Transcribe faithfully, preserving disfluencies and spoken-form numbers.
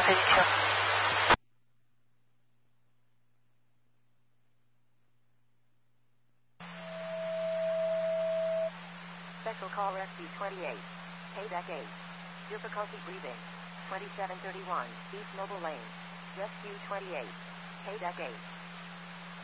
Thank you. Special call Rescue twenty-eight. K-Deck eight. Difficulty breathing. twenty-seven thirty-one, East Noble Lane. Rescue twenty-eight. K-Deck eight.